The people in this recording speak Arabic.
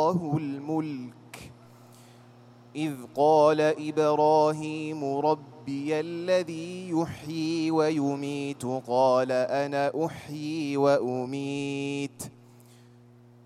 الله الملك إذ قال إبراهيم ربي الذي يحيي ويميت قال أنا أحيي وأميت